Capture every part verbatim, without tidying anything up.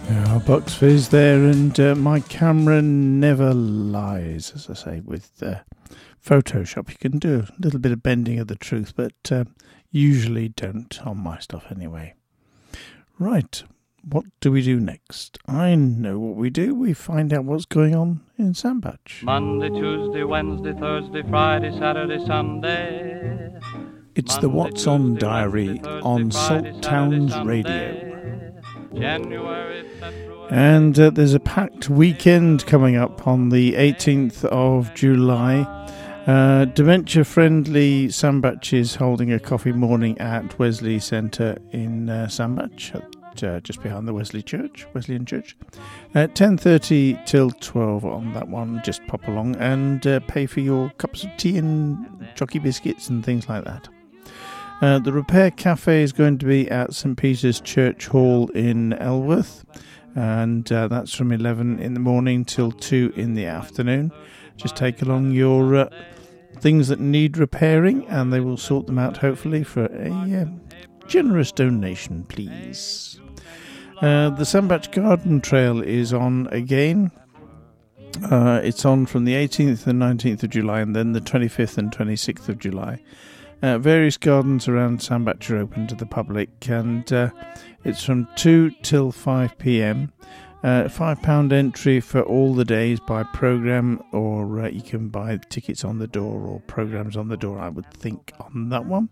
Yeah, Bucks Fizz there, and uh, my camera never lies, as I say, with uh, Photoshop. You can do a little bit of bending of the truth, but uh, usually don't on my stuff anyway. Right, what do we do next? I know what we do. We find out what's going on in Sandbach. Monday, Tuesday, Wednesday, Thursday, Friday, Saturday, Sunday. It's Monday, the What's On Tuesday, Diary Wednesday, Thursday, on Friday, Salt Saturday, Towns Sunday. Radio. January, February. And uh, there's a packed weekend coming up on the eighteenth of July. Uh, dementia-friendly Sandbach is holding a coffee morning at Wesley Centre in uh, Sandbach, at, uh, just behind the Wesley Church, Wesleyan Church. At ten thirty till twelve on that one. Just pop along and uh, pay for your cups of tea and jockey biscuits and things like that. Uh, the Repair Cafe is going to be at St Peter's Church Hall in Elworth, and uh, that's from eleven in the morning till two in the afternoon. Just take along your uh, things that need repairing, and they will sort them out, hopefully, for a uh, generous donation, please. Uh, the Sandbach Garden Trail is on again. Uh, it's on from the eighteenth and nineteenth of July, and then the twenty-fifth and twenty-sixth of July. Uh, various gardens around Sandbach are open to the public, and uh, it's from two till five p.m. Uh, five pound entry for all the days by programme, or uh, you can buy tickets on the door or programmes on the door, I would think, on that one.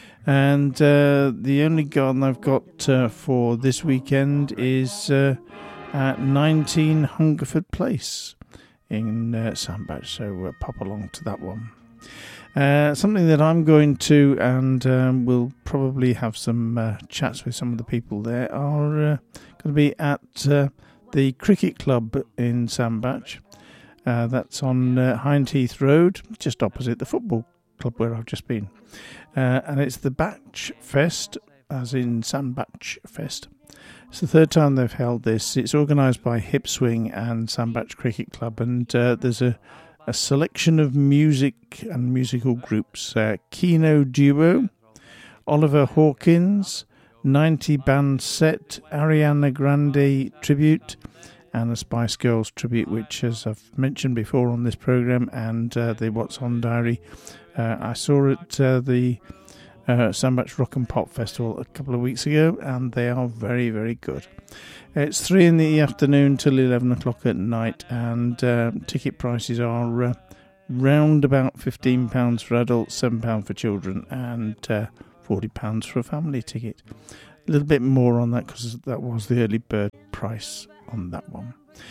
And uh, the only garden I've got uh, for this weekend is uh, at nineteen Hungerford Place in uh, Sandbach, so uh, pop along to that one. Uh, something that I'm going to, and um, we'll probably have some uh, chats with some of the people there, are uh, going to be at uh, the Cricket Club in Sandbach. Uh, that's on uh, Hind Heath Road, just opposite the football club where I've just been. Uh, and it's the Batch Fest, as in Sandbach Fest. It's the third time they've held this. It's organised by Hip Swing and Sandbach Cricket Club, and uh, there's a A selection of music and musical groups. Uh, Keno Duo, Oliver Hawkins, ninety Band Set, Ariana Grande Tribute, and a Spice Girls Tribute, which, as I've mentioned before on this programme, and uh, the What's On Diary, uh, I saw at uh, the uh, Sandbach Rock and Pop Festival a couple of weeks ago, and they are very, very good. It's three in the afternoon till eleven o'clock at night, and uh, ticket prices are uh, round about fifteen pounds for adults, seven pounds for children, and uh, forty pounds for a family ticket. A little bit more on that because that was the early bird price on that one.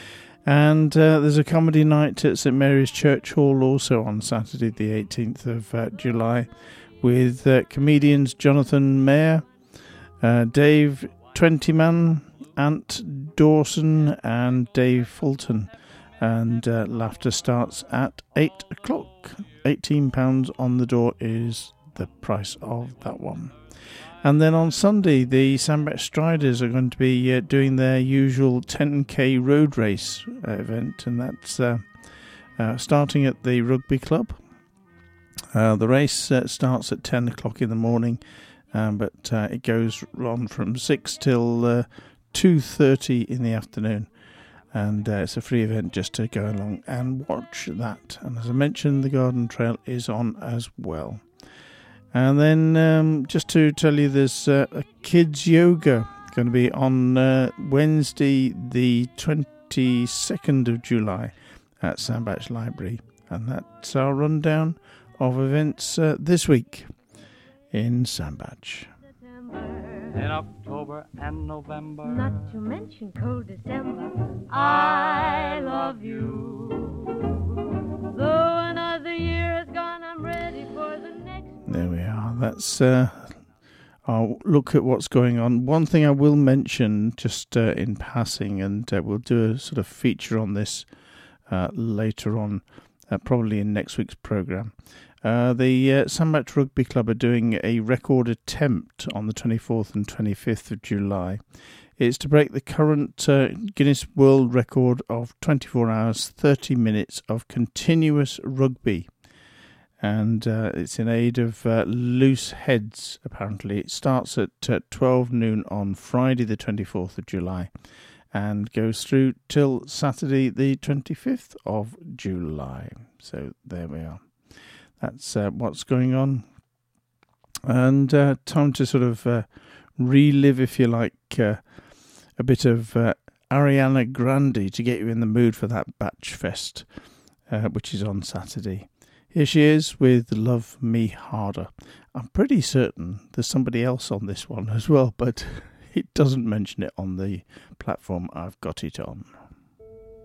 And uh, there's a comedy night at St Mary's Church Hall also on Saturday the eighteenth of uh, July with uh, comedians Jonathan Mayer, uh, Dave Twentyman, Ant Dawson and Dave Fulton, and uh, laughter starts at eight o'clock. eighteen pounds on the door is the price of that one. And then on Sunday the Sandbach Striders are going to be uh, doing their usual ten k road race uh, event, and that's uh, uh, starting at the rugby club. Uh, the race uh, starts at ten o'clock in the morning, um, but uh, it goes on from six till uh, two thirty in the afternoon, and uh, it's a free event just to go along and watch that. And as I mentioned, the garden trail is on as well. And then um, just to tell you, there's uh, a kids yoga going to be on uh, Wednesday the twenty-second of July at Sandbach Library, and that's our rundown of events uh, this week in Sandbach. In October and November, not to mention cold December, I love you. Though another year is gone, I'm ready for the next. There we are. That's uh, I'll look at what's going on. One thing I will mention just uh, in passing, and uh, we'll do a sort of feature on this uh, later on, uh, probably in next week's programme. Uh, the uh, Sandbach Rugby Club are doing a record attempt on the twenty-fourth and twenty-fifth of July. It's to break the current uh, Guinness World Record of twenty-four hours, thirty minutes of continuous rugby. And uh, it's in aid of uh, Loose Heads, apparently. It starts at uh, twelve noon on Friday the twenty-fourth of July. and goes through till Saturday the twenty-fifth of July. So there we are. That's uh, what's going on. And uh, time to sort of uh, relive, if you like, uh, a bit of uh, Ariana Grande to get you in the mood for that Batch Fest, uh, which is on Saturday. Here she is with Love Me Harder. I'm pretty certain there's somebody else on this one as well, but it doesn't mention it on the platform I've got it on.